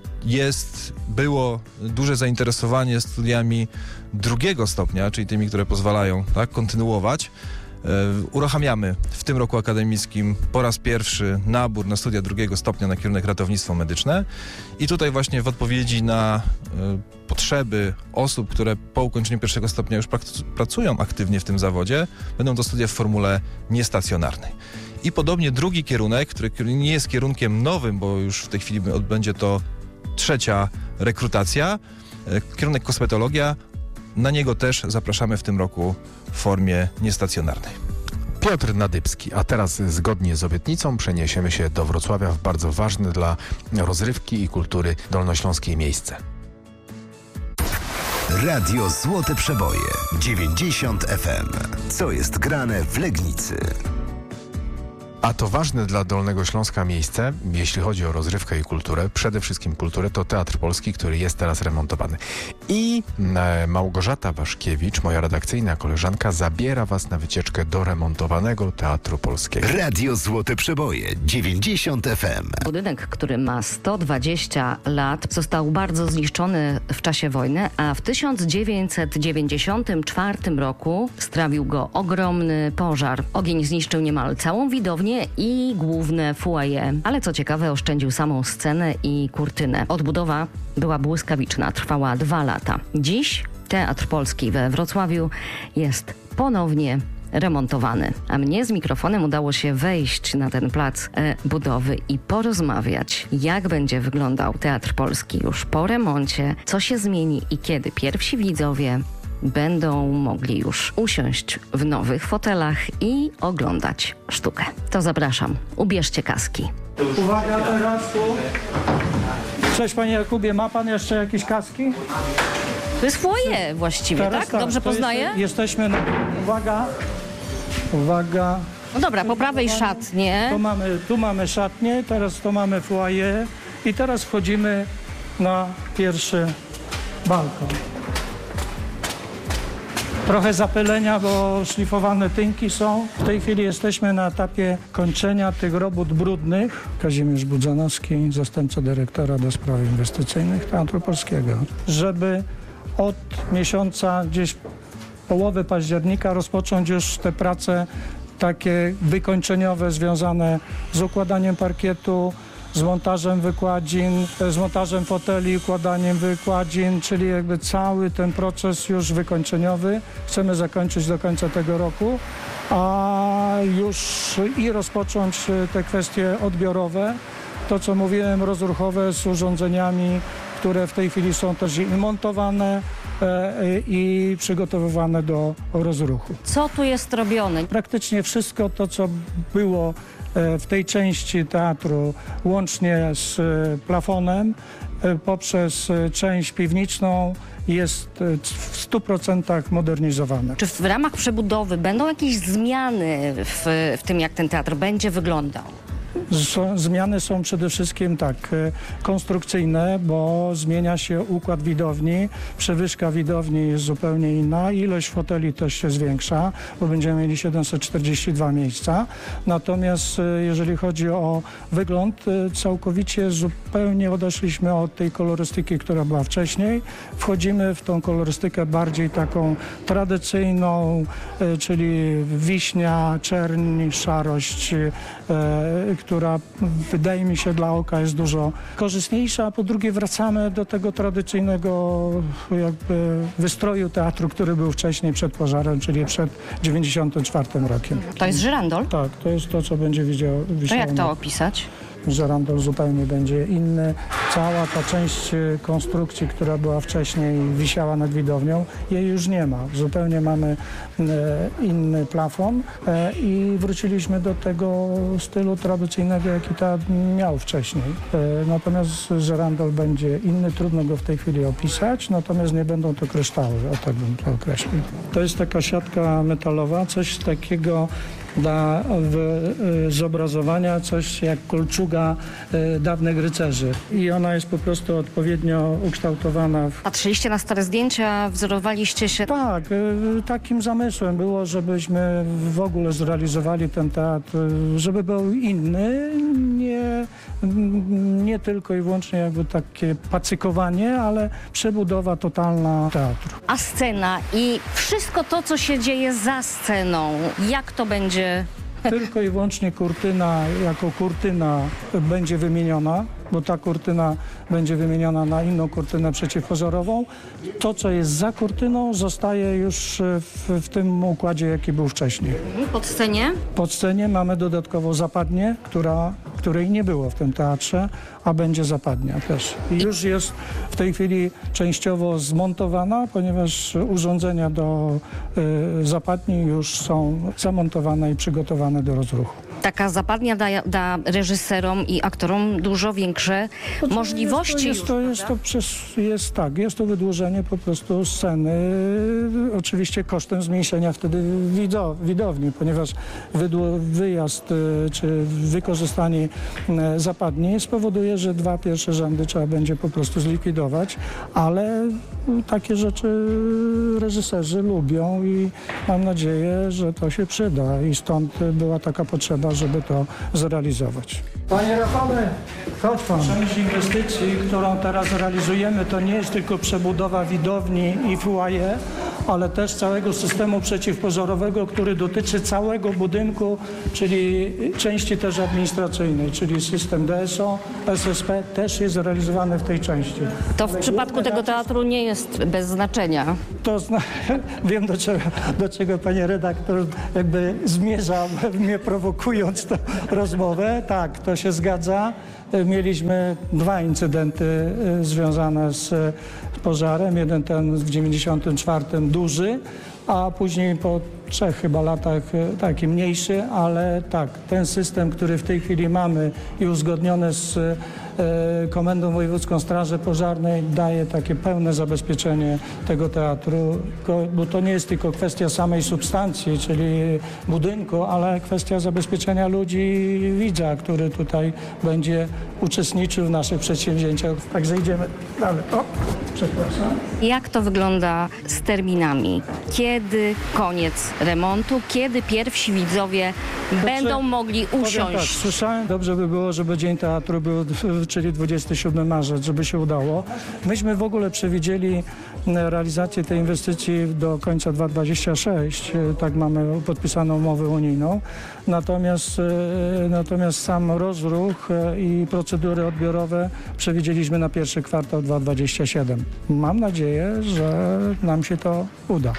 jest, było duże zainteresowanie studiami drugiego stopnia, czyli tymi, które pozwalają, tak, kontynuować. Uruchamiamy w tym roku akademickim po raz pierwszy nabór na studia drugiego stopnia na kierunek ratownictwo medyczne i tutaj właśnie w odpowiedzi na potrzeby osób, które po ukończeniu pierwszego stopnia już pracują aktywnie w tym zawodzie, będą to studia w formule niestacjonarnej. I podobnie drugi kierunek, który nie jest kierunkiem nowym, bo już w tej chwili będzie to trzecia rekrutacja, kierunek kosmetologia, na niego też zapraszamy w tym roku w formie niestacjonarnej. Piotr Nadybski, a teraz zgodnie z obietnicą przeniesiemy się do Wrocławia w bardzo ważne dla rozrywki i kultury dolnośląskiej miejsce. Radio Złote Przeboje dziewięćdziesiąt F M. Co jest grane w Legnicy? A to ważne dla Dolnego Śląska miejsce, jeśli chodzi o rozrywkę i kulturę, przede wszystkim kulturę, to Teatr Polski, który jest teraz remontowany. I e, Małgorzata Waszkiewicz, moja redakcyjna koleżanka, zabiera was na wycieczkę do remontowanego Teatru Polskiego. Radio Złote Przeboje dziewięćdziesiąt F M. Budynek, który ma sto dwadzieścia lat, został bardzo zniszczony w czasie wojny, a w tysiąc dziewięćset dziewięćdziesiątym czwartym roku strawił go ogromny pożar. Ogień zniszczył niemal całą widownię i główne foyer. Ale co ciekawe, oszczędził samą scenę i kurtynę. Odbudowa była błyskawiczna, trwała dwa lata. Dziś Teatr Polski we Wrocławiu jest ponownie remontowany. A mnie z mikrofonem udało się wejść na ten plac e, budowy i porozmawiać, jak będzie wyglądał Teatr Polski już po remoncie, co się zmieni i kiedy pierwsi widzowie będą mogli już usiąść w nowych fotelach i oglądać sztukę. To zapraszam. Ubierzcie kaski. Uwaga teraz tu. Cześć panie Jakubie, ma pan jeszcze jakieś kaski? To jest foyer właściwie, Teraz tak? Dobrze poznaję? Jest, jesteśmy na... Uwaga. Uwaga. No dobra, po prawej szatnie. Tu mamy, tu mamy szatnię, teraz tu mamy foyer i teraz wchodzimy na pierwszy balkon. Trochę zapylenia, bo szlifowane tynki są. W tej chwili jesteśmy na etapie kończenia tych robót brudnych. Kazimierz Budzanowski, zastępca dyrektora do spraw inwestycyjnych Teatru Polskiego. Żeby od miesiąca gdzieś połowy października rozpocząć już te prace takie wykończeniowe związane z układaniem parkietu, z montażem wykładzin, z montażem foteli, układaniem wykładzin, czyli jakby cały ten proces już wykończeniowy chcemy zakończyć do końca tego roku, a już i rozpocząć te kwestie odbiorowe, to co mówiłem, rozruchowe z urządzeniami, które w tej chwili są też montowane e, i przygotowywane do rozruchu. Co tu jest robione? Praktycznie wszystko to, co było w tej części teatru, łącznie z plafonem, poprzez część piwniczą, jest w stu procentach modernizowane. Czy w ramach przebudowy będą jakieś zmiany w, w tym, jak ten teatr będzie wyglądał? Zmiany są przede wszystkim tak konstrukcyjne, bo zmienia się układ widowni, przewyżka widowni jest zupełnie inna, ilość foteli też się zwiększa, bo będziemy mieli siedemset czterdzieści dwa miejsca. Natomiast jeżeli chodzi o wygląd, całkowicie zupełnie odeszliśmy od tej kolorystyki, która była wcześniej. Wchodzimy w tą kolorystykę bardziej taką tradycyjną, czyli wiśnia, czerń, szarość, która wydaje mi się dla oka jest dużo korzystniejsza, a po drugie wracamy do tego tradycyjnego jakby wystroju teatru, który był wcześniej przed pożarem, czyli przed dziewięćdziesiątym czwartym rokiem. To jest żyrandol? Tak, to jest to, co będzie widział. To jak to opisać? Żyrandol zupełnie będzie inny. Cała ta część konstrukcji, która była wcześniej, wisiała nad widownią, jej już nie ma. Zupełnie mamy e, inny plafon e, i wróciliśmy do tego stylu tradycyjnego, jaki teatr miał wcześniej. E, natomiast żyrandol będzie inny, trudno go w tej chwili opisać, natomiast nie będą to kryształy, o tak bym to określił. To jest taka siatka metalowa, coś takiego dla y, zobrazowania, coś jak kolczuga y, dawnych rycerzy. I ona jest po prostu odpowiednio ukształtowana. W... Patrzyliście na stare zdjęcia, wzorowaliście się? Tak, y, takim zamysłem było, żebyśmy w ogóle zrealizowali ten teatr, y, żeby był inny, nie nie tylko i wyłącznie jakby takie pacykowanie, ale przebudowa totalna teatru. A scena i wszystko to, co się dzieje za sceną, jak to będzie? Tylko i wyłącznie kurtyna jako kurtyna będzie wymieniona, bo ta kurtyna będzie wymieniona na inną kurtynę przeciwpożarową. To, co jest za kurtyną, zostaje już w, w tym układzie, jaki był wcześniej. Pod scenie? Pod scenie mamy dodatkowo zapadnię, która, której nie było w tym teatrze, a będzie zapadnia też. I już jest w tej chwili częściowo zmontowana, ponieważ urządzenia do y, zapadni już są zamontowane i przygotowane do rozruchu. Taka zapadnia da, da reżyserom i aktorom dużo większe to możliwości. Jest to, jest, to, jest, to przez, jest tak, jest to wydłużenie po prostu sceny, oczywiście kosztem zmniejszenia wtedy wido, widowni, ponieważ wydłu, wyjazd czy wykorzystanie zapadni spowoduje, że dwa pierwsze rzędy trzeba będzie po prostu zlikwidować, ale takie rzeczy reżyserzy lubią i mam nadzieję, że to się przyda i stąd była taka potrzeba, żeby to zrealizować. Panie Rafale, chodź pan. Część inwestycji, którą teraz realizujemy, to nie jest tylko przebudowa widowni i foyer, ale też całego systemu przeciwpożarowego, który dotyczy całego budynku, czyli części też administracyjnej, czyli system D S O, S S P też jest realizowany w tej części. To w przypadku tego teatru nie jest bez znaczenia. To zna... wiem, do czego, do czego panie redaktor jakby zmierza, mnie prowokując tę rozmowę. Tak, to się zgadza. Mieliśmy dwa incydenty związane z pożarem. Jeden ten w dziewięćdziesiątym czwartym duży, a później po trzech chyba latach taki mniejszy, ale tak, ten system, który w tej chwili mamy i uzgodniony z e, Komendą Wojewódzką Straży Pożarnej, daje takie pełne zabezpieczenie tego teatru, bo to nie jest tylko kwestia samej substancji, czyli budynku, ale kwestia zabezpieczenia ludzi i widza, który tutaj będzie uczestniczył w naszych przedsięwzięciach. Także idziemy dalej. O, przepraszam. Jak to wygląda z terminami? Kiedy koniec remontu? Kiedy pierwsi widzowie Dobrze, będą mogli usiąść? Tak, słyszałem, dobrze by było, żeby Dzień Teatru był, czyli dwudziestego siódmego marca, żeby się udało. Myśmy w ogóle przewidzieli realizację tej inwestycji do końca dwa tysiące dwudziestego szóstego. Tak mamy podpisaną umowę unijną. Natomiast, natomiast sam rozruch i procedury odbiorowe przewidzieliśmy na pierwszy kwartał dwa tysiące dwudziestego siódmego. Mam nadzieję, że nam się to uda.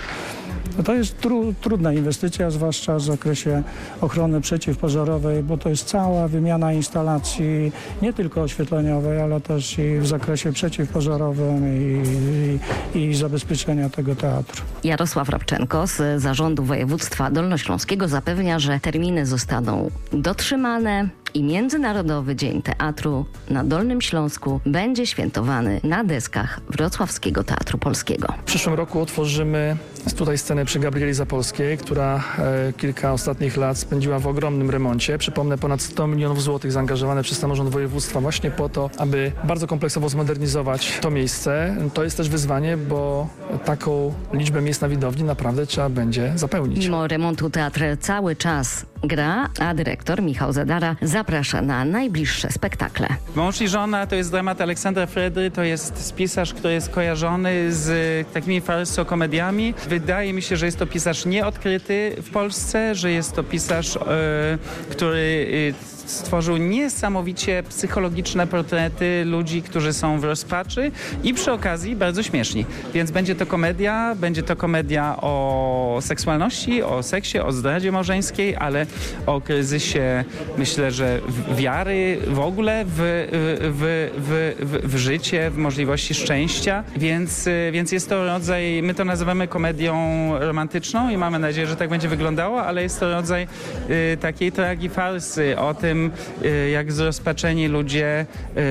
To jest tru, trudna inwestycja, zwłaszcza w zakresie ochrony przeciwpożarowej, bo to jest cała wymiana instalacji, nie tylko oświetleniowej, ale też i w zakresie przeciwpożarowym i, i, i zabezpieczenia tego teatru. Jarosław Rabczenko z Zarządu Województwa Dolnośląskiego zapewnia, że terminy zostaną dotrzymane i Międzynarodowy Dzień Teatru na Dolnym Śląsku będzie świętowany na deskach Wrocławskiego Teatru Polskiego. W przyszłym roku otworzymy tutaj scenę przy Gabrieli Zapolskiej, która e, kilka ostatnich lat spędziła w ogromnym remoncie. Przypomnę, ponad sto milionów złotych zaangażowane przez samorząd województwa właśnie po to, aby bardzo kompleksowo zmodernizować to miejsce. To jest też wyzwanie, bo taką liczbę miejsc na widowni naprawdę trzeba będzie zapełnić. Mimo remontu teatr cały czas gra, a dyrektor Michał Zadara zaprasza na najbliższe spektakle. Mąż i żona to jest dramat Aleksandra Fredry, to jest pisarz, który jest kojarzony z takimi farso-komediami. Wydaje mi się, że jest to pisarz nieodkryty w Polsce, że jest to pisarz, yy, który yy, stworzył niesamowicie psychologiczne portrety ludzi, którzy są w rozpaczy i przy okazji bardzo śmieszni. Więc będzie to komedia, będzie to komedia o seksualności, o seksie, o zdradzie małżeńskiej, ale o kryzysie, myślę, że wiary w ogóle w, w, w, w, w życie, w możliwości szczęścia. Więc, więc jest to rodzaj, my to nazywamy komedią romantyczną i mamy nadzieję, że tak będzie wyglądało, ale jest to rodzaj y, takiej tragifarsy o tym, jak zrozpaczeni ludzie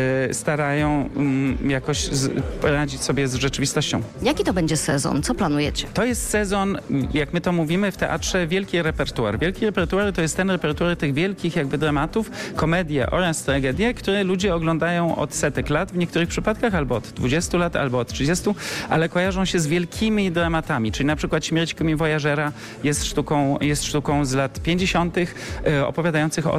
starają jakoś radzić sobie z rzeczywistością. Jaki to będzie sezon? Co planujecie? To jest sezon, jak my to mówimy w teatrze, wielki repertuar. Wielki repertuar to jest ten repertuar tych wielkich jakby dramatów, komedie oraz tragedie, które ludzie oglądają od setek lat, w niektórych przypadkach albo od dwudziestu lat, albo od trzydziestu, ale kojarzą się z wielkimi dramatami, czyli na przykład Śmierć komiwojażera jest sztuką, jest sztuką z lat pięćdziesiątych, opowiadających o tym, jak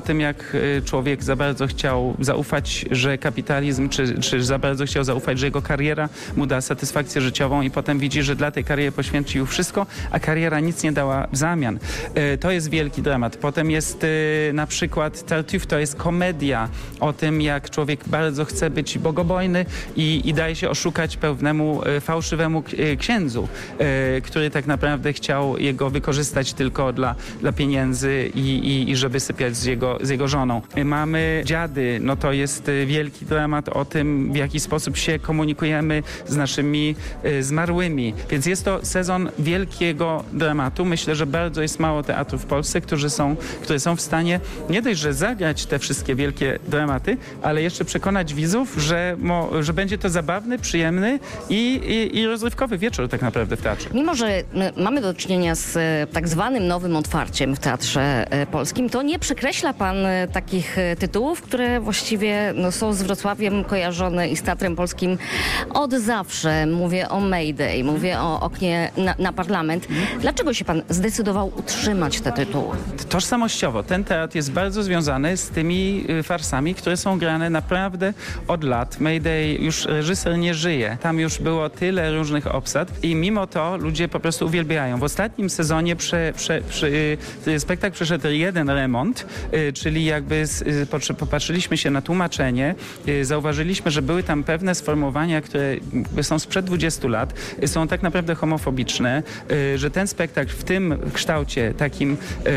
człowiek za bardzo chciał zaufać, że kapitalizm, czy, czy za bardzo chciał zaufać, że jego kariera mu da satysfakcję życiową i potem widzi, że dla tej kariery poświęcił wszystko, a kariera nic nie dała w zamian. To jest wielki dramat. Potem jest na przykład Tartuffe, to jest komedia o tym, jak człowiek bardzo chce być bogobojny i, i daje się oszukać pewnemu fałszywemu księdzu, który tak naprawdę chciał jego wykorzystać tylko dla, dla pieniędzy i, i, i żeby sypiać z jego, z jego żoną. Mamy Dziady, no to jest wielki dramat o tym, w jaki sposób się komunikujemy z naszymi y, zmarłymi. Więc jest to sezon wielkiego dramatu. Myślę, że bardzo jest mało teatrów w Polsce, którzy są, które są w stanie nie dość, że zagrać te wszystkie wielkie dramaty, ale jeszcze przekonać widzów, że, mo, że będzie to zabawny, przyjemny i, i, i rozrywkowy wieczór tak naprawdę w teatrze. Mimo, że mamy do czynienia z tak zwanym nowym otwarciem w Teatrze Polskim, to nie przekreśla pan takich tytułów, które właściwie no, są z Wrocławiem kojarzone i z Teatrem Polskim od zawsze. Mówię o Mayday, mówię o Oknie na, na Parlament. Dlaczego się pan zdecydował utrzymać te tytuły? Tożsamościowo. Ten teatr jest bardzo związany z tymi farsami, które są grane naprawdę od lat. Mayday, już reżyser nie żyje. Tam już było tyle różnych obsad i mimo to ludzie po prostu uwielbiają. W ostatnim sezonie prze, prze, prze, spektakl przeszedł jeden remont, czyli jakby popatrzyliśmy się na tłumaczenie, zauważyliśmy, że były tam pewne sformułowania, które są sprzed dwudziestu lat, są tak naprawdę homofobiczne, że ten spektakl w tym kształcie takim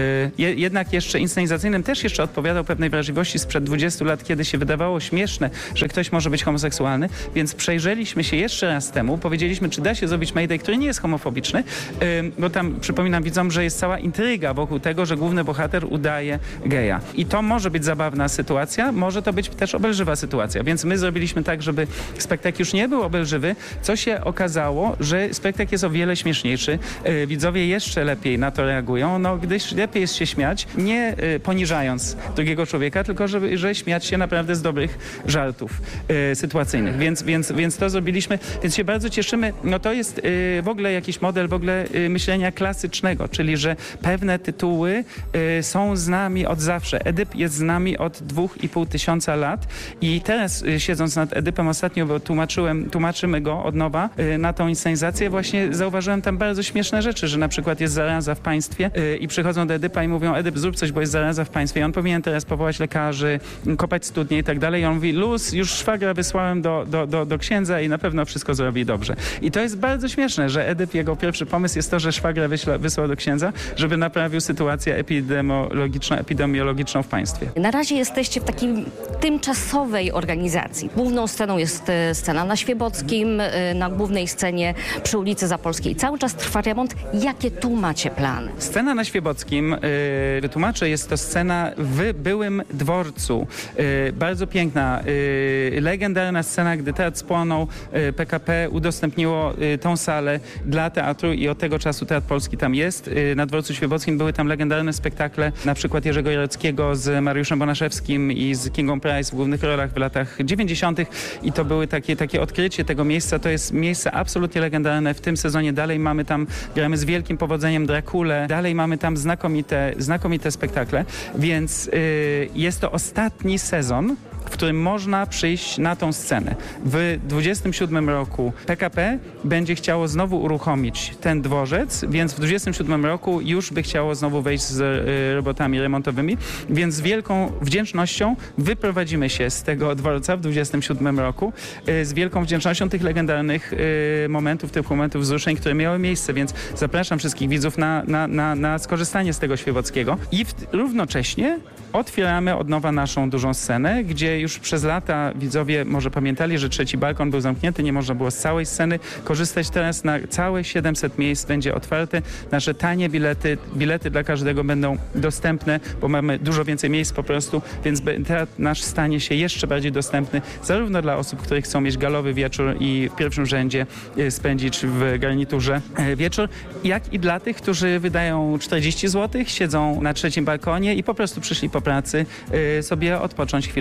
jednak jeszcze inscenizacyjnym też jeszcze odpowiadał pewnej wrażliwości sprzed dwudziestu lat, kiedy się wydawało śmieszne, że ktoś może być homoseksualny, więc przejrzeliśmy się jeszcze raz temu, powiedzieliśmy, czy da się zrobić Mayday, który nie jest homofobiczny, bo tam przypominam widzom, że jest cała intryga wokół tego, że główny bohater udaje geja. I to może być zabawna sytuacja, może to być też obelżywa sytuacja, więc my zrobiliśmy tak, żeby spektakl już nie był obelżywy, co się okazało, że spektakl jest o wiele śmieszniejszy. Widzowie jeszcze lepiej na to reagują, no gdyż lepiej jest się śmiać, nie poniżając drugiego człowieka, tylko żeby, że śmiać się naprawdę z dobrych żartów y, sytuacyjnych. Więc, więc, więc to zrobiliśmy, więc się bardzo cieszymy. No to jest y, w ogóle jakiś model w ogóle y, myślenia klasycznego, czyli że pewne tytuły y, są z nami od zawsze. Edyp jest z nami od dwóch i pół tysiąca lat i teraz y, siedząc nad Edypem ostatnio, bo tłumaczyłem, tłumaczymy go od nowa y, na tą inscenizację, właśnie zauważyłem tam bardzo śmieszne rzeczy, że na przykład jest zaraza w państwie y, i przychodzą do Edypa i mówią: Edyp, zrób coś, bo jest zaraza w państwie. I on powinien teraz powołać lekarzy, kopać studnie i tak dalej. I on mówi: luz, już szwagra wysłałem do, do, do, do księdza i na pewno wszystko zrobi dobrze. I to jest bardzo śmieszne, że Edyp, jego pierwszy pomysł jest to, że szwagra wyśla, wysłał do księdza, żeby naprawił sytuację epidemiologiczną, epidemiologiczną w państwie. Na razie jesteście w takiej tymczasowej organizacji. Główną sceną jest scena na Świebockim, na głównej scenie przy ulicy Zapolskiej. Cały czas trwa remont. Jakie tu macie plany? Scena na Świebockim, yy, wytłumaczę, jest to scena w byłym dworcu. Yy, bardzo piękna, yy, legendarna scena, gdy teatr spłonął, yy, P K P udostępniło yy, tą salę dla teatru i od tego czasu Teatr Polski tam jest. Yy, na dworcu Świebockim były tam legendarne spektakle, na przykład Jerzego Jareckiego z Mariuszem Bonaszewskim i z Kingą Price w głównych rolach w latach dziewięćdziesiątych i to były takie, takie odkrycie tego miejsca. To jest miejsce absolutnie legendarne. W tym sezonie dalej mamy tam, gramy z wielkim powodzeniem Drakulę, dalej mamy tam znakomite, znakomite spektakle, więc yy, jest to ostatni sezon, w którym można przyjść na tą scenę. W dwudziestym siódmym roku P K P będzie chciało znowu uruchomić ten dworzec, więc w dwudziestym siódmym roku już by chciało znowu wejść z y, robotami remontowymi, więc z wielką wdzięcznością wyprowadzimy się z tego dworca w dwudziestym siódmym roku, y, z wielką wdzięcznością tych legendarnych y, momentów, tych momentów wzruszeń, które miały miejsce, więc zapraszam wszystkich widzów na, na, na, na skorzystanie z tego Świebockiego i w, równocześnie otwieramy od nowa naszą dużą scenę, gdzie już przez lata widzowie może pamiętali, że trzeci balkon był zamknięty, nie można było z całej sceny korzystać. Teraz na całe siedemset miejsc będzie otwarte. Nasze tanie bilety, bilety dla każdego będą dostępne, bo mamy dużo więcej miejsc po prostu, więc teatr nasz stanie się jeszcze bardziej dostępny zarówno dla osób, które chcą mieć galowy wieczór i w pierwszym rzędzie spędzić w garniturze wieczór, jak i dla tych, którzy wydają czterdzieści złotych, siedzą na trzecim balkonie i po prostu przyszli po pracy sobie odpocząć chwilę w teatrze.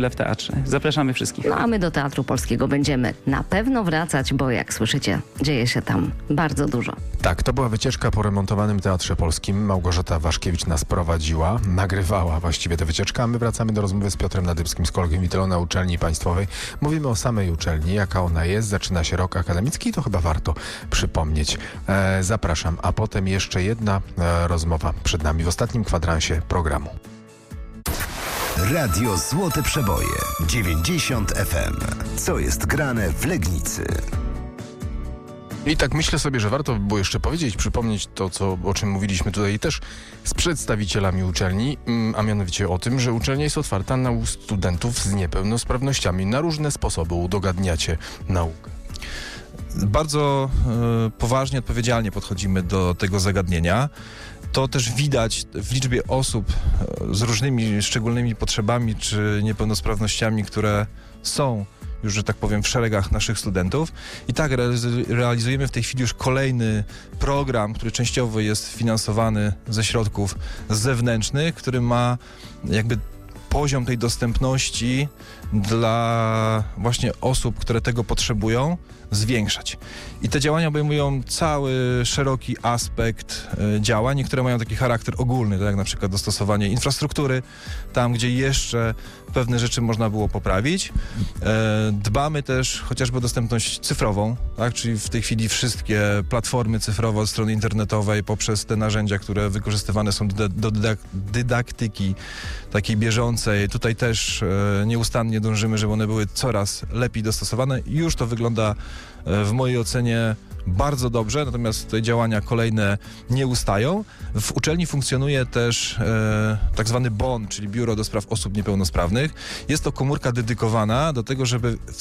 teatrze. Zapraszamy wszystkich. No a my do Teatru Polskiego będziemy na pewno wracać, bo jak słyszycie, dzieje się tam bardzo dużo. Tak, to była wycieczka po remontowanym Teatrze Polskim. Małgorzata Waszkiewicz nas prowadziła, nagrywała właściwie tę wycieczkę, a my wracamy do rozmowy z Piotrem Nadybskim z Kolegium Witelo na Uczelni Państwowej. Mówimy o samej uczelni, jaka ona jest. Zaczyna się rok akademicki i to chyba warto przypomnieć. E, zapraszam, a potem jeszcze jedna e, rozmowa przed nami w ostatnim kwadransie programu. Radio Złote Przeboje dziewięćdziesiąt F M. Co jest grane w Legnicy? I tak myślę sobie, że warto by było jeszcze powiedzieć, przypomnieć to, co, o czym mówiliśmy tutaj też z przedstawicielami uczelni, a mianowicie o tym, że uczelnia jest otwarta na studentów z niepełnosprawnościami. Na różne sposoby udogadniacie naukę. Bardzo y, poważnie, odpowiedzialnie podchodzimy do tego zagadnienia. To też widać w liczbie osób z różnymi szczególnymi potrzebami czy niepełnosprawnościami, które są już, że tak powiem, w szeregach naszych studentów. I tak realizujemy w tej chwili już kolejny program, który częściowo jest finansowany ze środków zewnętrznych, który ma jakby poziom tej dostępności dla właśnie osób, które tego potrzebują, zwiększać. I te działania obejmują cały szeroki aspekt y, działań. Niektóre mają taki charakter ogólny, tak jak na przykład dostosowanie infrastruktury, tam gdzie jeszcze pewne rzeczy można było poprawić. E, dbamy też chociażby o dostępność cyfrową, tak? Czyli w tej chwili wszystkie platformy cyfrowe od strony internetowej poprzez te narzędzia, które wykorzystywane są do, do dydak- dydaktyki takiej bieżącej. Tutaj też e, nieustannie dążymy, żeby one były coraz lepiej dostosowane. Już to wygląda w mojej ocenie bardzo dobrze, natomiast te działania kolejne nie ustają. W uczelni funkcjonuje też e, tak zwany B O N, czyli Biuro do Spraw Osób Niepełnosprawnych. Jest to komórka dedykowana do tego, żeby w